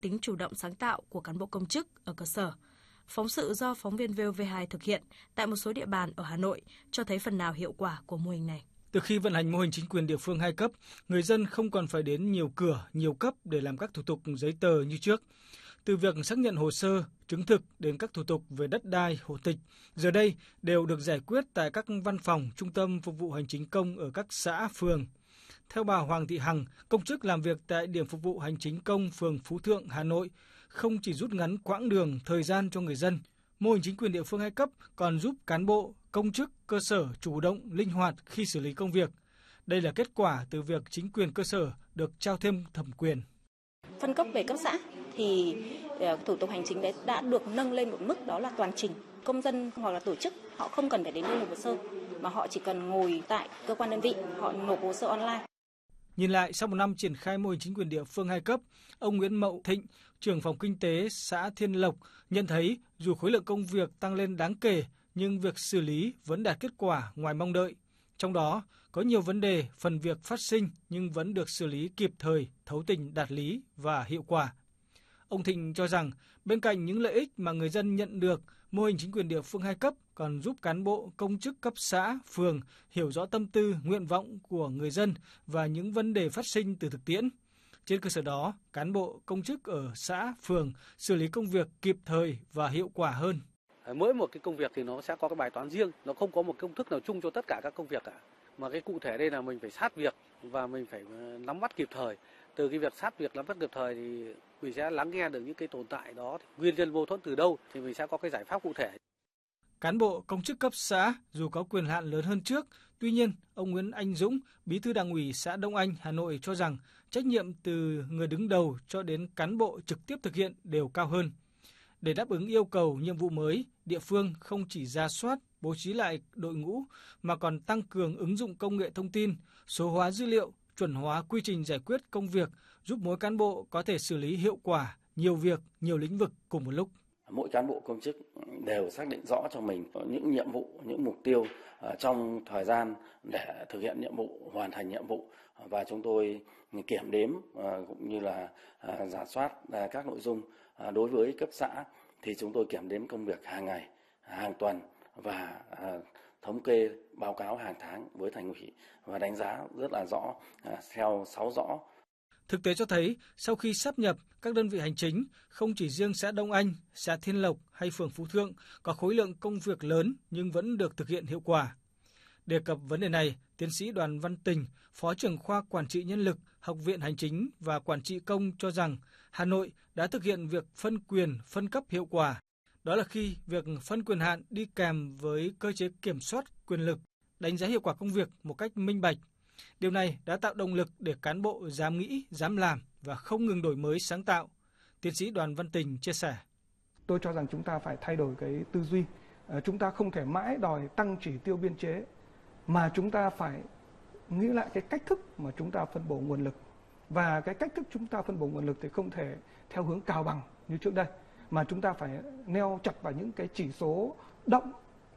tính chủ động sáng tạo của cán bộ công chức ở cơ sở. Phóng sự do phóng viên VOV2 thực hiện tại một số địa bàn ở Hà Nội cho thấy phần nào hiệu quả của mô hình này. Từ khi vận hành mô hình chính quyền địa phương 2 cấp, người dân không còn phải đến nhiều cửa, nhiều cấp để làm các thủ tục giấy tờ như trước. Từ việc xác nhận hồ sơ, chứng thực đến các thủ tục về đất đai, hộ tịch, giờ đây đều được giải quyết tại các văn phòng, trung tâm phục vụ hành chính công ở các xã, phường. Theo bà Hoàng Thị Hằng, công chức làm việc tại điểm phục vụ hành chính công phường Phú Thượng, Hà Nội, không chỉ rút ngắn quãng đường, thời gian cho người dân, mô hình chính quyền địa phương 2 cấp còn giúp cán bộ, công chức, cơ sở chủ động, linh hoạt khi xử lý công việc. Đây là kết quả từ việc chính quyền cơ sở được trao thêm thẩm quyền. Phân cấp về cấp xã thì thủ tục hành chính đấy đã được nâng lên một mức đó là toàn trình. Công dân hoặc là tổ chức họ không cần phải đến đây nộp hồ sơ mà họ chỉ cần ngồi tại cơ quan đơn vị, họ nộp hồ sơ online. Nhìn lại, sau một năm triển khai mô hình chính quyền địa phương 2 cấp, ông Nguyễn Mậu Thịnh, trưởng phòng kinh tế xã Thiên Lộc, nhận thấy dù khối lượng công việc tăng lên đáng kể, nhưng việc xử lý vẫn đạt kết quả ngoài mong đợi. Trong đó, có nhiều vấn đề, phần việc phát sinh nhưng vẫn được xử lý kịp thời, thấu tình, đạt lý và hiệu quả. Ông Thịnh cho rằng, bên cạnh những lợi ích mà người dân nhận được, mô hình chính quyền địa phương 2 cấp còn giúp cán bộ, công chức cấp xã, phường hiểu rõ tâm tư, nguyện vọng của người dân và những vấn đề phát sinh từ thực tiễn. Trên cơ sở đó, cán bộ, công chức ở xã, phường xử lý công việc kịp thời và hiệu quả hơn. Mỗi một cái công việc thì nó sẽ có cái bài toán riêng, nó không có một công thức nào chung cho tất cả các công việc cả. Mà cái cụ thể đây là mình phải sát việc và mình phải nắm bắt kịp thời. Từ cái việc sát việc nắm bắt kịp thời thì mình sẽ lắng nghe được những cái tồn tại đó, nguyên nhân mâu thuẫn từ đâu thì mình sẽ có cái giải pháp cụ thể. Cán bộ công chức cấp xã dù có quyền hạn lớn hơn trước, tuy nhiên ông Nguyễn Anh Dũng, Bí thư Đảng ủy xã Đông Anh, Hà Nội cho rằng trách nhiệm từ người đứng đầu cho đến cán bộ trực tiếp thực hiện đều cao hơn. Để đáp ứng yêu cầu nhiệm vụ mới, địa phương không chỉ rà soát, bố trí lại đội ngũ mà còn tăng cường ứng dụng công nghệ thông tin, số hóa dữ liệu, chuẩn hóa quy trình giải quyết công việc, giúp mỗi cán bộ có thể xử lý hiệu quả nhiều việc, nhiều lĩnh vực cùng một lúc. Mỗi cán bộ công chức đều xác định rõ cho mình những nhiệm vụ, những mục tiêu trong thời gian để thực hiện nhiệm vụ, hoàn thành nhiệm vụ, và chúng tôi kiểm đếm cũng như là rà soát các nội dung. Đối với cấp xã thì chúng tôi kiểm đếm công việc hàng ngày, hàng tuần và thống kê báo cáo hàng tháng với Thành ủy và đánh giá rất là rõ theo 6 rõ. Thực tế cho thấy, sau khi sáp nhập các đơn vị hành chính, không chỉ riêng xã Đông Anh, xã Thiên Lộc hay phường Phú Thượng có khối lượng công việc lớn nhưng vẫn được thực hiện hiệu quả. Đề cập vấn đề này, tiến sĩ Đoàn Văn Tình, Phó trưởng khoa Quản trị Nhân lực, Học viện Hành chính và Quản trị Công cho rằng Hà Nội đã thực hiện việc phân quyền, phân cấp hiệu quả. Đó là khi việc phân quyền hạn đi kèm với cơ chế kiểm soát quyền lực, đánh giá hiệu quả công việc một cách minh bạch. Điều này đã tạo động lực để cán bộ dám nghĩ, dám làm và không ngừng đổi mới sáng tạo. Tiến sĩ Đoàn Văn Tình chia sẻ. Tôi cho rằng chúng ta phải thay đổi cái tư duy. Chúng ta không thể mãi đòi tăng chỉ tiêu biên chế, mà chúng ta phải nghĩ lại cái cách thức mà chúng ta phân bổ nguồn lực. Và cái cách thức chúng ta phân bổ nguồn lực thì không thể theo hướng cào bằng như trước đây, mà chúng ta phải neo chặt vào những cái chỉ số động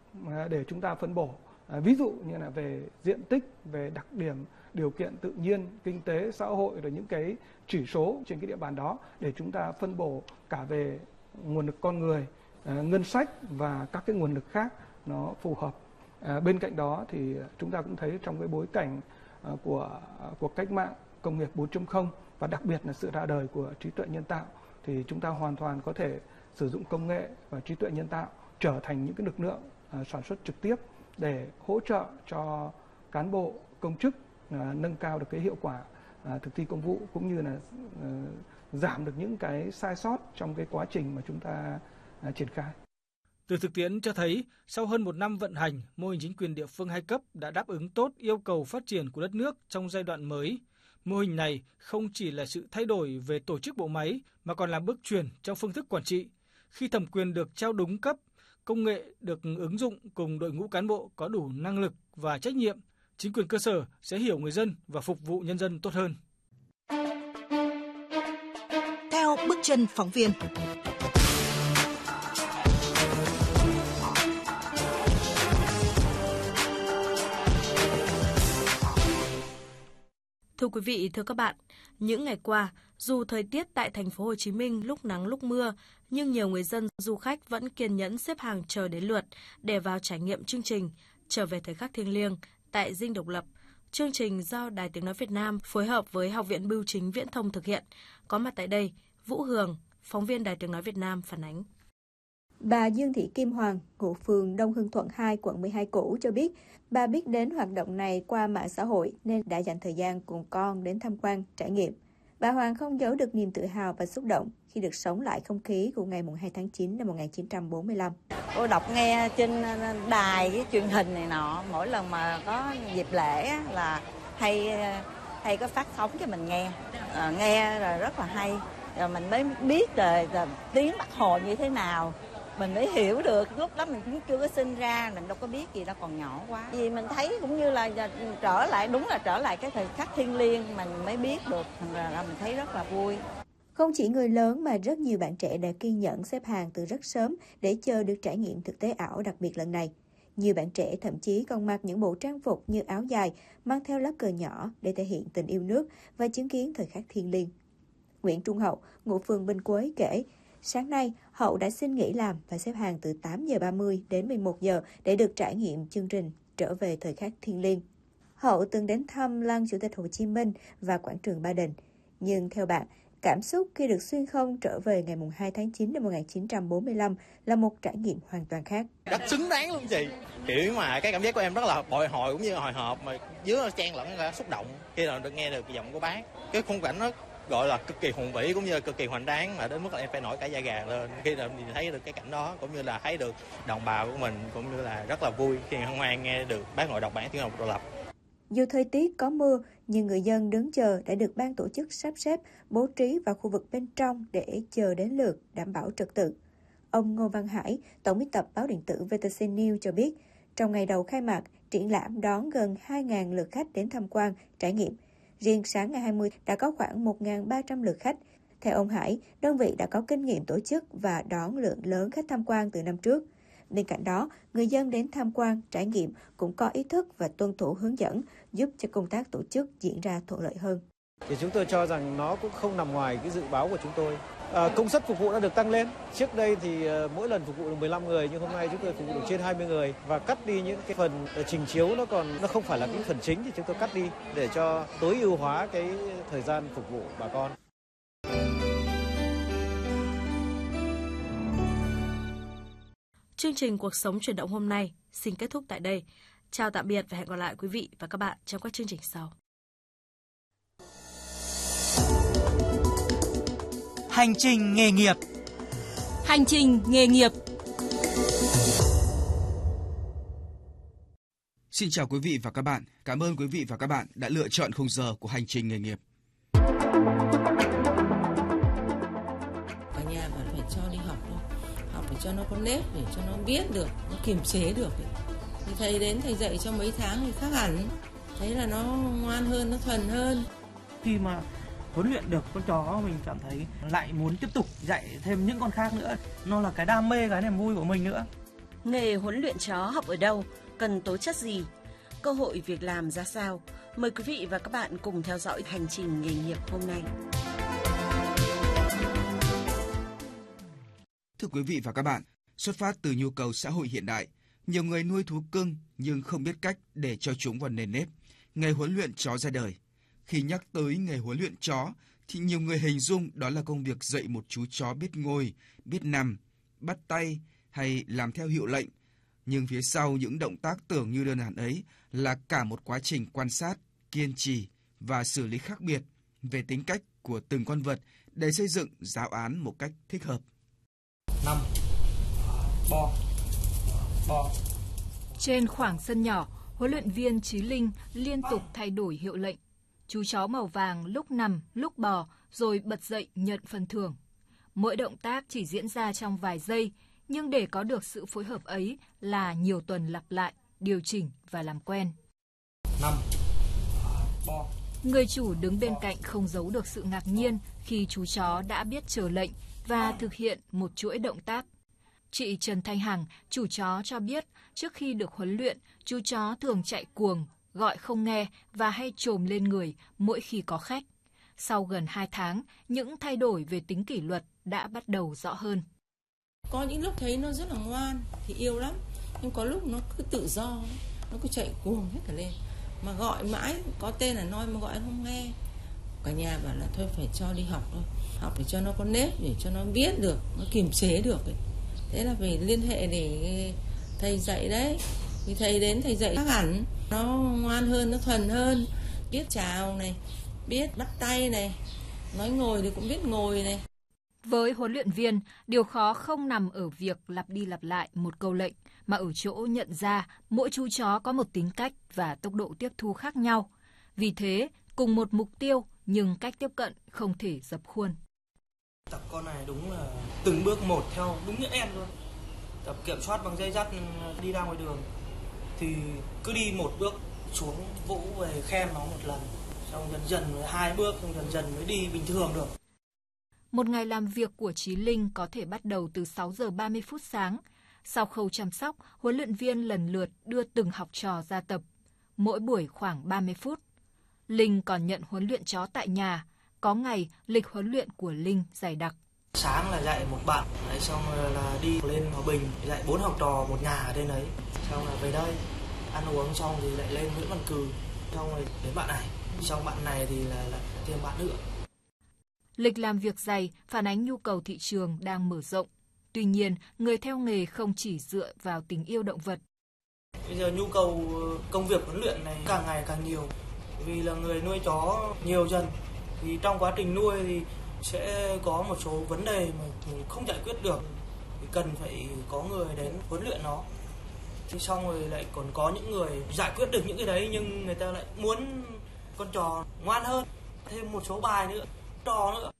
để chúng ta phân bổ. Ví dụ như là về diện tích, về đặc điểm, điều kiện tự nhiên, kinh tế, xã hội, rồi những cái chỉ số trên cái địa bàn đó để chúng ta phân bổ cả về nguồn lực con người, ngân sách và các cái nguồn lực khác nó phù hợp. Bên cạnh đó thì chúng ta cũng thấy trong cái bối cảnh của cách mạng công nghiệp 4.0 và đặc biệt là sự ra đời của trí tuệ nhân tạo thì chúng ta hoàn toàn có thể sử dụng công nghệ và trí tuệ nhân tạo trở thành những cái lực lượng sản xuất trực tiếp để hỗ trợ cho cán bộ công chức nâng cao được cái hiệu quả thực thi công vụ cũng như là giảm được những cái sai sót trong cái quá trình mà chúng ta triển khai. Từ thực tiễn cho thấy, sau hơn một năm vận hành, mô hình chính quyền địa phương 2 cấp đã đáp ứng tốt yêu cầu phát triển của đất nước trong giai đoạn mới. Mô hình này không chỉ là sự thay đổi về tổ chức bộ máy mà còn là bước chuyển trong phương thức quản trị. Khi thẩm quyền được trao đúng cấp, công nghệ được ứng dụng cùng đội ngũ cán bộ có đủ năng lực và trách nhiệm, chính quyền cơ sở sẽ hiểu người dân và phục vụ nhân dân tốt hơn. Theo bước chân phóng viên. Thưa Thưa quý vị, thưa các bạn, những ngày qua, dù thời tiết tại thành phố Hồ Chí Minh lúc nắng lúc mưa, nhưng nhiều người dân, du khách vẫn kiên nhẫn xếp hàng chờ đến lượt để vào trải nghiệm chương trình Trở về thời khắc thiêng liêng tại Dinh Độc Lập. Chương trình do Đài Tiếng nói Việt Nam phối hợp với Học viện Bưu chính Viễn thông thực hiện. Có mặt tại đây, Vũ Hường, phóng viên Đài Tiếng nói Việt Nam phản ánh. Bà Dương Thị Kim Hoàng, ngụ phường Đông Hưng Thuận 2, quận 12 cũ cho biết, bà biết đến hoạt động này qua mạng xã hội nên đã dành thời gian cùng con đến tham quan, trải nghiệm. Bà Hoàng không giấu được niềm tự hào và xúc động khi được sống lại không khí của ngày 2 tháng 9 năm 1945. Cô đọc nghe trên đài cái truyền hình này nọ, mỗi lần mà có dịp lễ là hay có phát sóng cho mình nghe. Nghe là rất là hay, rồi mình mới biết là tiếng Bác Hồ như thế nào. Mình mới hiểu được, lúc đó mình cũng chưa có sinh ra, mình đâu có biết gì đâu, còn nhỏ quá. Vì mình thấy cũng như là trở lại cái thời khắc thiêng liêng, mình mới biết được, thành ra là mình thấy rất là vui. Không chỉ người lớn mà rất nhiều bạn trẻ đã kiên nhẫn xếp hàng từ rất sớm để chờ được trải nghiệm thực tế ảo đặc biệt lần này. Nhiều bạn trẻ thậm chí còn mặc những bộ trang phục như áo dài, mang theo lá cờ nhỏ để thể hiện tình yêu nước và chứng kiến thời khắc thiêng liêng. Nguyễn Trung Hậu, ngụ phường Bình Quế kể, sáng nay, Hậu đã xin nghỉ làm và xếp hàng từ 8 giờ 30 đến 11 giờ để được trải nghiệm chương trình Trở về thời khắc thiêng liêng. Hậu từng đến thăm Lăng Chủ tịch Hồ Chí Minh và quảng trường Ba Đình. Nhưng theo bạn, cảm xúc khi được xuyên không trở về ngày 2 tháng 9 năm 1945 là một trải nghiệm hoàn toàn khác. Rất xứng đáng luôn chị. Kiểu mà cái cảm giác của em rất là bồi hồi cũng như hồi hộp, mà dưới chen lẫn là xúc động khi nào được nghe được giọng của bác. Cái khung cảnh nó gọi là cực kỳ hùng vĩ cũng như là cực kỳ hoành tráng, mà đến mức là em phải nổi cả da gà lên khi nào nhìn thấy được cái cảnh đó, cũng như là thấy được đồng bào của mình, cũng như là rất là vui khi hân hoan nghe được bác ngồi đọc bản Tiếng Độc Lập. Dù thời tiết có mưa, nhưng người dân đứng chờ đã được ban tổ chức sắp xếp bố trí vào khu vực bên trong để chờ đến lượt, đảm bảo trật tự. Ông Ngô Văn Hải, tổng biên tập báo điện tử VTC News cho biết, trong ngày đầu khai mạc, triển lãm đón gần 2.000 lượt khách đến tham quan, trải nghiệm. Riêng sáng ngày 20 đã có khoảng 1.300 lượt khách. Theo ông Hải, đơn vị đã có kinh nghiệm tổ chức và đón lượng lớn khách tham quan từ năm trước. Bên cạnh đó, người dân đến tham quan, trải nghiệm cũng có ý thức và tuân thủ hướng dẫn, giúp cho công tác tổ chức diễn ra thuận lợi hơn. Thì chúng tôi cho rằng nó cũng không nằm ngoài cái dự báo của chúng tôi. Công suất phục vụ đã được tăng lên. Trước đây thì mỗi lần phục vụ được 15 người, nhưng hôm nay chúng tôi phục vụ được trên 20 người và cắt đi những cái phần trình chiếu nó không phải là cái phần chính thì chúng tôi cắt đi để cho tối ưu hóa cái thời gian phục vụ bà con. Chương trình Cuộc sống chuyển động hôm nay xin kết thúc tại đây. Chào tạm biệt và hẹn gặp lại quý vị và các bạn trong các chương trình sau. Hành trình nghề nghiệp. Hành trình nghề nghiệp. Xin chào quý vị và các bạn. Cảm ơn quý vị và các bạn đã lựa chọn khung giờ của Hành trình nghề nghiệp. Ở nhà vẫn phải cho đi học thôi. Học để cho nó có nếp, để cho nó biết được, nó kiềm chế được. Thì thầy đến thầy dạy cho mấy tháng thì khác hẳn. Thấy là nó ngoan hơn, nó thuần hơn. Khi mà huấn luyện được con chó, mình cảm thấy lại muốn tiếp tục dạy thêm những con khác nữa. Nó là cái đam mê, cái niềm vui của mình nữa. Nghề huấn luyện chó học ở đâu? Cần tố chất gì? Cơ hội việc làm ra sao? Mời quý vị và các bạn cùng theo dõi hành trình nghề nghiệp hôm nay. Thưa quý vị và các bạn, xuất phát từ nhu cầu xã hội hiện đại, nhiều người nuôi thú cưng nhưng không biết cách để cho chúng vào nền nếp. Nghề huấn luyện chó ra đời. Khi nhắc tới nghề huấn luyện chó, thì nhiều người hình dung đó là công việc dạy một chú chó biết ngồi, biết nằm, bắt tay hay làm theo hiệu lệnh. Nhưng phía sau những động tác tưởng như đơn giản ấy là cả một quá trình quan sát, kiên trì và xử lý khác biệt về tính cách của từng con vật để xây dựng giáo án một cách thích hợp. 5. Bò. Trên khoảng sân nhỏ, huấn luyện viên Chí Linh liên tục thay đổi hiệu lệnh. Chú chó màu vàng lúc nằm, lúc bò, rồi bật dậy nhận phần thưởng. Mỗi động tác chỉ diễn ra trong vài giây, nhưng để có được sự phối hợp ấy là nhiều tuần lặp lại, điều chỉnh và làm quen. 5. Bò. Người chủ đứng bên cạnh không giấu được sự ngạc nhiên khi chú chó đã biết chờ lệnh và thực hiện một chuỗi động tác. Chị Trần Thanh Hằng, chủ chó cho biết trước khi được huấn luyện, chú chó thường chạy cuồng, gọi không nghe và hay chồm lên người mỗi khi có khách. Sau gần 2 tháng, những thay đổi về tính kỷ luật đã bắt đầu rõ hơn. Có những lúc thấy nó rất là ngoan thì yêu lắm, nhưng có lúc nó cứ tự do, nó cứ chạy cuồng hết cả lên. Mà gọi mãi, có tên là nói mà gọi không nghe. Cả nhà bảo là thôi phải cho đi học thôi, học để cho nó có nếp, để cho nó biết được, nó kiềm chế được ấy. Thế là phải liên hệ để thầy dạy đấy. Vì thầy đến thầy dạy khác hẳn, nó ngoan hơn, nó thuần hơn, biết chào này, biết bắt tay này, nói ngồi thì cũng biết ngồi này. Với huấn luyện viên, điều khó không nằm ở việc lặp đi lặp lại một câu lệnh, mà ở chỗ nhận ra mỗi chú chó có một tính cách và tốc độ tiếp thu khác nhau. Vì thế, cùng một mục tiêu nhưng cách tiếp cận không thể dập khuôn. Tập con này đúng là từng bước một theo đúng như em luôn. Tập kiểm soát bằng dây dắt đi ra ngoài đường thì cứ đi một bước xuống vỗ về khen nó một lần, xong dần dần 2 bước, xong dần dần mới đi bình thường được. Một ngày làm việc của Chí Linh có thể bắt đầu từ 6 giờ 30 phút sáng. Sau khâu chăm sóc, huấn luyện viên lần lượt đưa từng học trò ra tập, mỗi buổi khoảng 30 phút. Linh còn nhận huấn luyện chó tại nhà, có ngày lịch huấn luyện của Linh dày đặc. Sáng là dạy một bạn, xong là đi lên Hòa Bình, dạy 4 học trò một nhà ở trên đấy, xong là về đây, ăn uống xong thì lại lên Nguyễn Văn Cừ, xong rồi đến bạn này, xong bạn này thì là thêm bạn nữa. Lịch làm việc dày phản ánh nhu cầu thị trường đang mở rộng. Tuy nhiên, người theo nghề không chỉ dựa vào tình yêu động vật. Bây giờ nhu cầu công việc huấn luyện này càng ngày càng nhiều. Vì là người nuôi chó nhiều dần, thì trong quá trình nuôi thì sẽ có một số vấn đề mà mình không giải quyết được. Thì cần phải có người đến huấn luyện nó. Thì xong rồi lại còn có những người giải quyết được những cái đấy, nhưng người ta lại muốn con chó ngoan hơn, thêm một số bài nữa, trò nữa.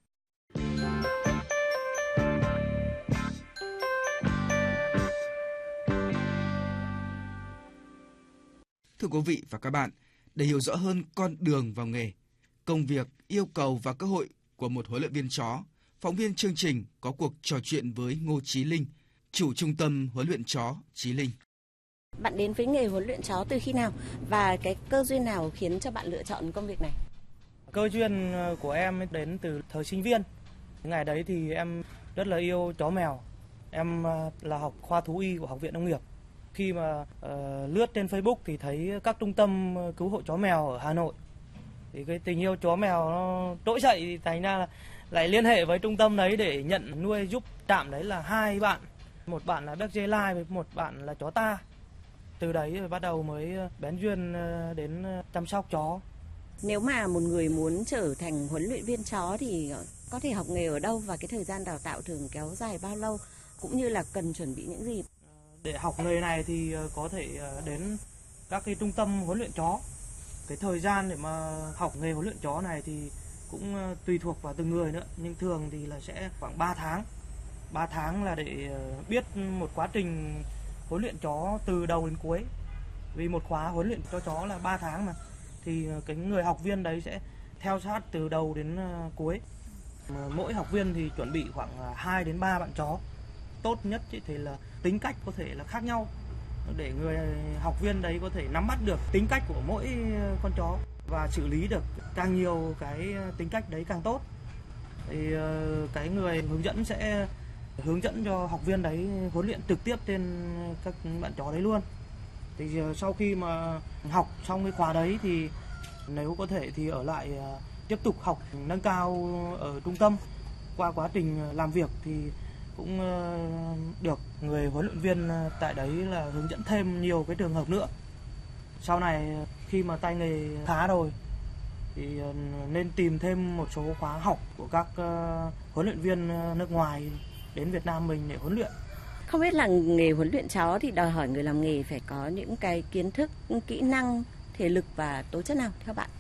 Thưa quý vị và các bạn, để hiểu rõ hơn con đường vào nghề, công việc, yêu cầu và cơ hội của một huấn luyện viên chó, phóng viên chương trình có cuộc trò chuyện với Ngô Chí Linh, chủ trung tâm huấn luyện chó Chí Linh. Bạn đến với nghề huấn luyện chó từ khi nào và cái cơ duyên nào khiến cho bạn lựa chọn công việc này? Cơ duyên của em đến từ thời sinh viên. Ngày đấy thì em rất là yêu chó mèo. Em là học khoa thú y của Học viện Nông nghiệp. Khi mà lướt trên Facebook thì thấy các trung tâm cứu hộ chó mèo ở Hà Nội. Thì cái tình yêu chó mèo nó trỗi dậy, thì thành ra là lại liên hệ với trung tâm đấy để nhận nuôi giúp trạm đấy là 2 bạn. Một bạn là Berger Line với một bạn là chó ta. Từ đấy bắt đầu mới bén duyên đến chăm sóc chó. Nếu mà một người muốn trở thành huấn luyện viên chó thì có thể học nghề ở đâu và cái thời gian đào tạo thường kéo dài bao lâu, cũng như là cần chuẩn bị những gì? Để học nghề này thì có thể đến các cái trung tâm huấn luyện chó. Cái thời gian để mà học nghề huấn luyện chó này thì cũng tùy thuộc vào từng người nữa, nhưng thường thì là sẽ khoảng 3 tháng. 3 tháng là để biết một quá trình huấn luyện chó từ đầu đến cuối. Vì một khóa huấn luyện cho chó là 3 tháng mà, thì cái người học viên đấy sẽ theo sát từ đầu đến cuối. Mỗi học viên thì chuẩn bị khoảng 2 đến 3 bạn chó. Tốt nhất thì là tính cách có thể là khác nhau, để người học viên đấy có thể nắm bắt được tính cách của mỗi con chó và xử lý được càng nhiều cái tính cách đấy càng tốt. Thì cái người hướng dẫn sẽ hướng dẫn cho học viên đấy huấn luyện trực tiếp trên các bạn chó đấy luôn. Thì sau khi mà học xong cái khóa đấy thì nếu có thể thì ở lại tiếp tục học nâng cao ở trung tâm. Qua quá trình làm việc thì cũng được người huấn luyện viên tại đấy là hướng dẫn thêm nhiều cái trường hợp nữa. Sau này khi mà tay nghề khá rồi thì nên tìm thêm một số khóa học của các huấn luyện viên nước ngoài đến Việt Nam mình để huấn luyện. Không biết là nghề huấn luyện chó thì đòi hỏi người làm nghề phải có những cái kiến thức, kỹ năng, thể lực và tố chất nào theo bạn?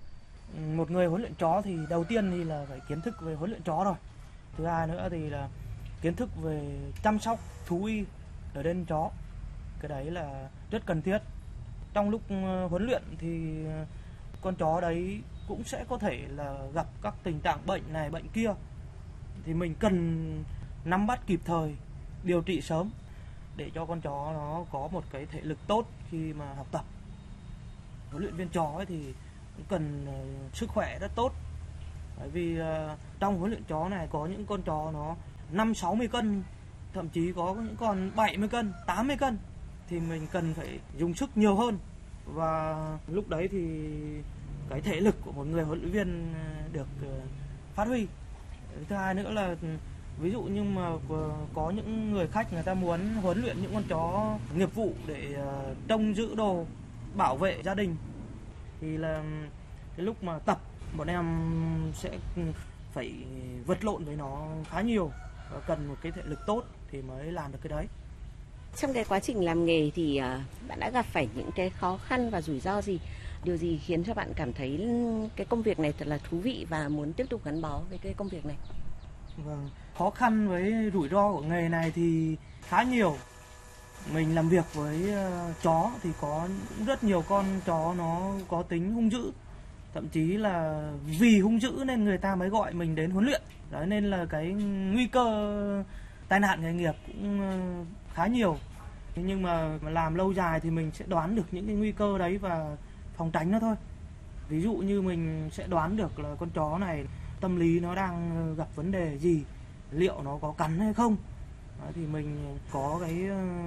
Một người huấn luyện chó thì đầu tiên thì là phải kiến thức về huấn luyện chó rồi. Thứ hai nữa thì là kiến thức về chăm sóc thú y ở trên chó. Cái đấy là rất cần thiết. Trong lúc huấn luyện thì con chó đấy cũng sẽ có thể là gặp các tình trạng bệnh này bệnh kia. Thì mình cần nắm bắt kịp thời, điều trị sớm để cho con chó nó có một cái thể lực tốt khi mà học tập. Huấn luyện viên chó ấy thì cũng cần sức khỏe rất tốt. Bởi vì trong huấn luyện chó này có những con chó nó 5-60 cân, thậm chí có những con 70 cân, 80 cân thì mình cần phải dùng sức nhiều hơn, và lúc đấy thì cái thể lực của một người huấn luyện viên được phát huy. Thứ hai nữa là ví dụ như mà có những người khách người ta muốn huấn luyện những con chó nghiệp vụ để trông giữ đồ, bảo vệ gia đình, thì là cái lúc mà tập bọn em sẽ phải vật lộn với nó khá nhiều và cần một cái thể lực tốt thì mới làm được cái đấy. Trong cái quá trình làm nghề thì bạn đã gặp phải những cái khó khăn và rủi ro gì? Điều gì khiến cho bạn cảm thấy cái công việc này thật là thú vị và muốn tiếp tục gắn bó với cái công việc này? Vâng, khó khăn với rủi ro của nghề này thì khá nhiều. Mình làm việc với chó thì có rất nhiều con chó nó có tính hung dữ. Thậm chí là vì hung dữ nên người ta mới gọi mình đến huấn luyện. Đấy, nên là cái nguy cơ tai nạn nghề nghiệp cũng khá nhiều. Nhưng mà làm lâu dài thì mình sẽ đoán được những cái nguy cơ đấy và phòng tránh nó thôi. Ví dụ như mình sẽ đoán được là con chó này tâm lý nó đang gặp vấn đề gì, liệu nó có cắn hay không. Đấy, thì mình có cái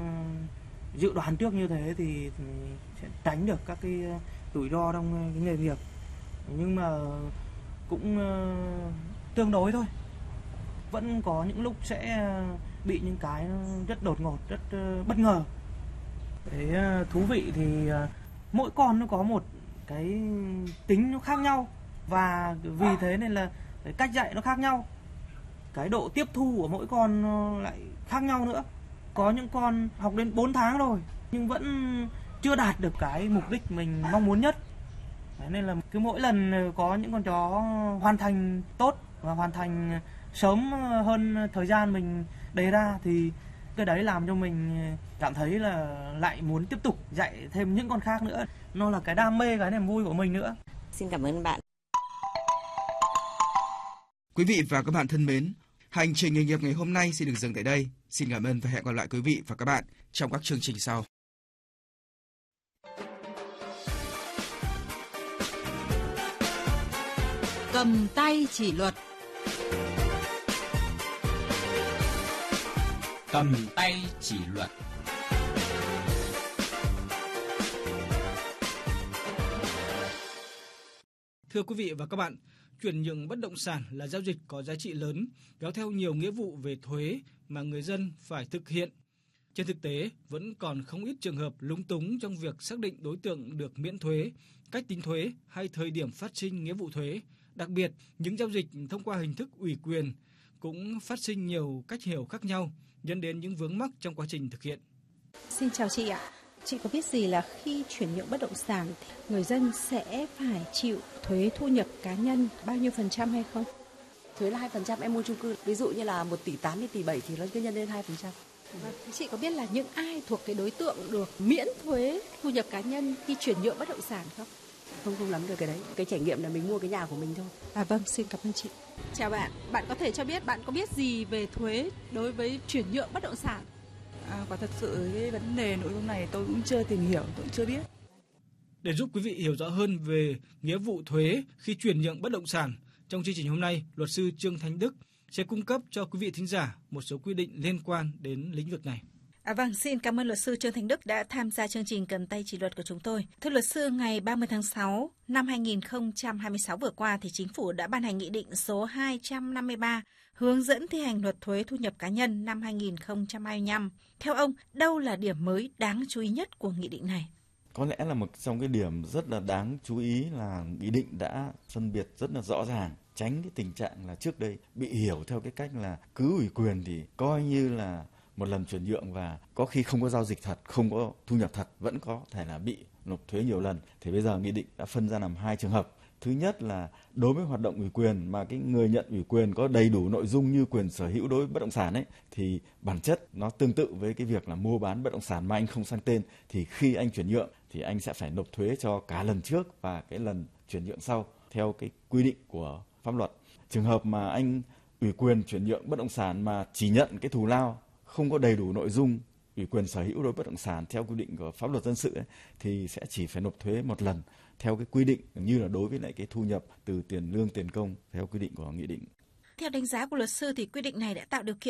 dự đoán trước như thế thì sẽ tránh được các cái rủi ro trong cái nghề nghiệp. Nhưng mà cũng tương đối thôi. Vẫn có những lúc sẽ bị những cái rất đột ngột, rất bất ngờ. Cái thú vị thì mỗi con nó có một cái tính nó khác nhau, và vì thế nên là cái cách dạy nó khác nhau. Cái độ tiếp thu của mỗi con nó lại khác nhau nữa. Có những con học đến 4 tháng rồi nhưng vẫn chưa đạt được cái mục đích mình mong muốn nhất. Đấy, nên là cứ mỗi lần có những con chó hoàn thành tốt và hoàn thành sớm hơn thời gian mình đề ra thì cái đấy làm cho mình cảm thấy là lại muốn tiếp tục dạy thêm những con khác nữa. Nó là cái đam mê, cái niềm vui của mình nữa. Xin cảm ơn bạn. Quý vị và các bạn thân mến, hành trình nghề nghiệp ngày hôm nay xin được dừng tại đây. Xin cảm ơn và hẹn gặp lại quý vị và các bạn trong các chương trình sau. Cầm tay chỉ luật. Cầm tay chỉ luật. Thưa quý vị và các bạn, chuyển nhượng bất động sản là giao dịch có giá trị lớn, kéo theo nhiều nghĩa vụ về thuế mà người dân phải thực hiện. Trên thực tế, vẫn còn không ít trường hợp lúng túng trong việc xác định đối tượng được miễn thuế, cách tính thuế hay thời điểm phát sinh nghĩa vụ thuế. Đặc biệt, những giao dịch thông qua hình thức ủy quyền cũng phát sinh nhiều cách hiểu khác nhau, dẫn đến những vướng mắc trong quá trình thực hiện. Xin chào chị ạ. Chị có biết gì là khi chuyển nhượng bất động sản thì người dân sẽ phải chịu thuế thu nhập cá nhân bao nhiêu % hay không? Thuế là 2%, em mua chung cư. Ví dụ như là 1,8 tỷ đến 1,7 tỷ thì nó cứ nhân lên 2%. Thế chị có biết là những ai thuộc cái đối tượng được miễn thuế thu nhập cá nhân khi chuyển nhượng bất động sản không? Không lắm được cái đấy. Cái trải nghiệm là mình mua cái nhà của mình thôi. Vâng, xin cảm ơn chị. Chào bạn, bạn có thể cho biết bạn có biết gì về thuế đối với chuyển nhượng bất động sản? Quả thật sự cái vấn đề nội dung này tôi cũng chưa tìm hiểu, tôi cũng chưa biết. Để giúp quý vị hiểu rõ hơn về nghĩa vụ thuế khi chuyển nhượng bất động sản, trong chương trình hôm nay, luật sư Trương Thanh Đức sẽ cung cấp cho quý vị thính giả một số quy định liên quan đến lĩnh vực này. Vâng, xin cảm ơn luật sư Trương Thanh Đức đã tham gia chương trình Cầm tay chỉ luật của chúng tôi. Thưa luật sư, ngày 30 tháng 6 năm 2026 vừa qua thì Chính phủ đã ban hành Nghị định số 253 hướng dẫn thi hành luật thuế thu nhập cá nhân năm 2025. Theo ông, đâu là điểm mới đáng chú ý nhất của nghị định này? Có lẽ là một trong cái điểm rất là đáng chú ý là nghị định đã phân biệt rất là rõ ràng, tránh cái tình trạng là trước đây bị hiểu theo cái cách là cứ ủy quyền thì coi như là một lần chuyển nhượng và có khi không có giao dịch thật, không có thu nhập thật, vẫn có thể là bị nộp thuế nhiều lần. Thì bây giờ nghị định đã phân ra làm hai trường hợp. Thứ nhất là đối với hoạt động ủy quyền mà cái người nhận ủy quyền có đầy đủ nội dung như quyền sở hữu đối với bất động sản ấy, thì bản chất nó tương tự với cái việc là mua bán bất động sản mà anh không sang tên, thì khi anh chuyển nhượng thì anh sẽ phải nộp thuế cho cả lần trước và cái lần chuyển nhượng sau theo cái quy định của pháp luật. Trường hợp mà anh ủy quyền chuyển nhượng bất động sản mà chỉ nhận cái thù lao, không có đầy đủ nội dung ủy quyền sở hữu đối với bất động sản theo quy định của pháp luật dân sự ấy, thì sẽ chỉ phải nộp thuế một lần theo cái quy định như là đối với lại cái thu nhập từ tiền lương tiền công theo quy định của nghị định. Theo đánh giá của luật sư thì quy định này đã tạo điều kiện